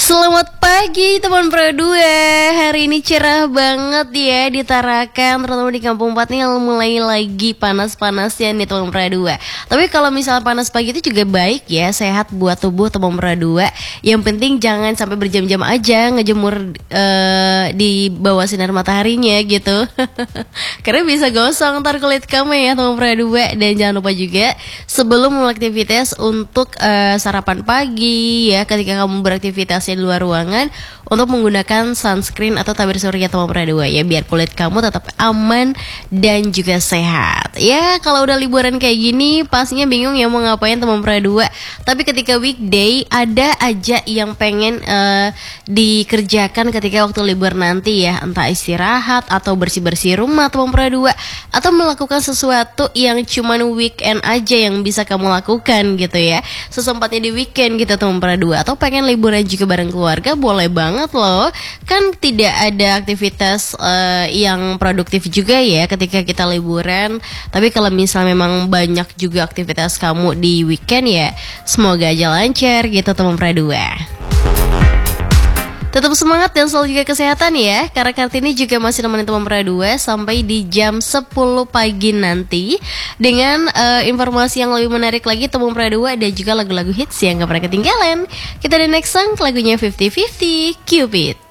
Selamat pagi teman Pro 2. Hari ini cerah banget ya di Tarakan, terutama di Kampung 4 nih mulai lagi panas-panasnya nih teman Pro 2. Tapi kalau misalnya panas pagi itu juga baik ya, sehat buat tubuh teman Pro 2. Yang penting jangan sampai berjam-jam aja ngejemur di bawah sinar mataharinya gitu. Karena bisa gosong ntar kulit kamu ya teman Pro 2. Dan jangan lupa juga sebelum beraktivitas untuk sarapan pagi ya, ketika kamu beraktivitasnya di luar ruangan, untuk menggunakan sunscreen atau tabir surya teman Pro 2 ya, biar kulit kamu tetap aman dan juga sehat. Ya kalau udah liburan kayak gini pastinya bingung ya mau ngapain teman Pro 2. Tapi ketika weekday ada aja yang pengen dikerjakan ketika waktu libur nanti ya, entah istirahat atau bersih-bersih rumah teman Pro 2, atau melakukan sesuatu yang cuman weekend aja yang bisa kamu lakukan gitu ya, sesempatnya di weekend gitu teman Pro 2. Atau pengen liburan juga bareng keluarga, boleh banget loh. Kan tidak ada aktivitas yang produktif juga ya ketika kita liburan. Tapi kalau misal memang banyak juga aktivitas kamu di weekend ya, semoga aja lancar gitu teman Pro 2. Tetap semangat dan selalu juga kesehatan ya, karena Kartini juga masih nemenin teman Pro 2 sampai di jam 10 pagi nanti dengan informasi yang lebih menarik lagi teman Pro 2 dan juga lagu-lagu hits yang gak pernah ketinggalan. Kita di next song, lagunya 50-50 Cupid.